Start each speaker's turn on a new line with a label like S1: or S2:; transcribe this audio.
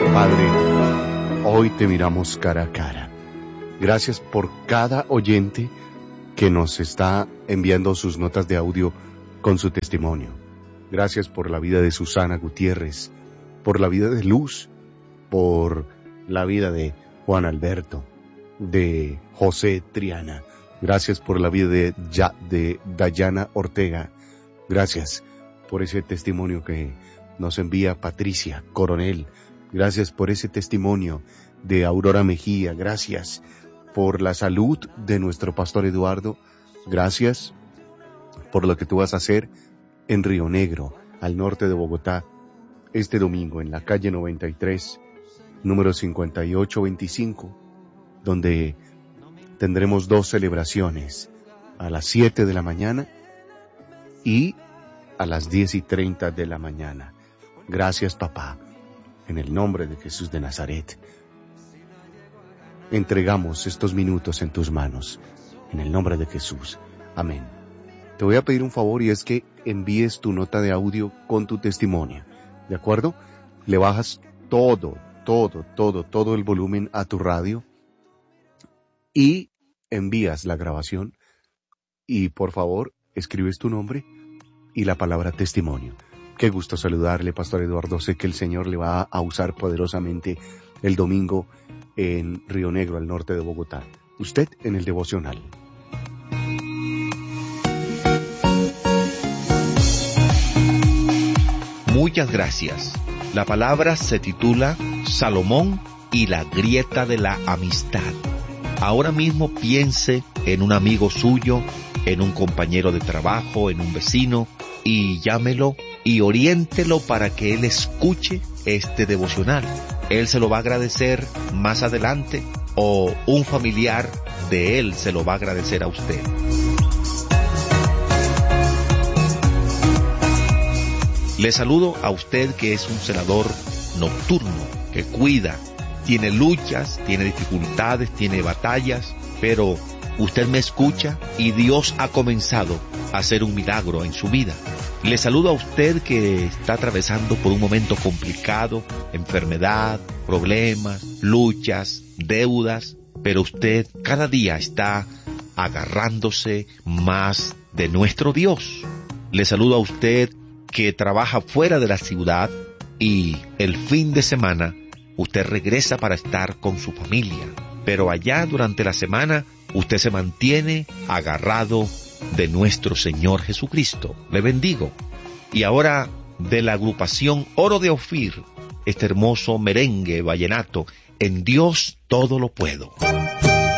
S1: Padre, hoy te miramos cara a cara. Gracias por cada oyente que nos está enviando sus notas de audio con su testimonio. Gracias por la vida de Susana Gutiérrez, por la vida de Luz, por la vida de Juan Alberto, de José Triana. Gracias por la vida de Dayana Ortega. Gracias por ese testimonio que nos envía Patricia Coronel. Gracias por ese testimonio de Aurora Mejía. Gracias por la salud de nuestro pastor Eduardo. Gracias por lo que tú vas a hacer en Río Negro, al norte de Bogotá, este domingo en la calle 93, número 5825, donde tendremos 2 celebraciones, a las 7 de la mañana y a las 10:30 de la mañana. Gracias, papá, en el nombre de Jesús de Nazaret. Entregamos estos minutos en tus manos, en el nombre de Jesús. Amén. Te voy a pedir un favor y es que envíes tu nota de audio con tu testimonio, ¿de acuerdo? Le bajas todo el volumen a tu radio y envías la grabación y por favor escribes tu nombre y la palabra testimonio. Qué gusto saludarle, Pastor Eduardo. Sé que el Señor le va a usar poderosamente el domingo en Río Negro, al norte de Bogotá. Usted en el devocional.
S2: Muchas gracias. La palabra se titula Salomón y la grieta de la amistad. Ahora mismo piense en un amigo suyo, en un compañero de trabajo, en un vecino, y llámelo y oriéntelo para que él escuche este devocional. Él se lo va a agradecer más adelante o un familiar de él se lo va a agradecer a usted. Le saludo a usted que es un celador nocturno, que cuida, tiene luchas, tiene dificultades, tiene batallas, pero usted me escucha y Dios ha comenzado a hacer un milagro en su vida. Le saludo a usted que está atravesando por un momento complicado, enfermedad, problemas, luchas, deudas, pero usted cada día está agarrándose más de nuestro Dios. Le saludo a usted que trabaja fuera de la ciudad y el fin de semana usted regresa para estar con su familia, pero allá durante la semana usted se mantiene agarrado de nuestro Señor Jesucristo. Le bendigo. Y ahora de la agrupación Oro de Ofir, este hermoso merengue vallenato, En Dios todo lo puedo.